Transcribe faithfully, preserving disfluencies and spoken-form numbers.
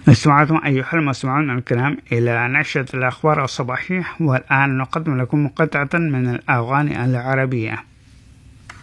استمعتم أيها المستمعون الكرام إلى نشرة الأخبار الصباحية، والآن نقدم لكم مقطعة من الأغاني العربية.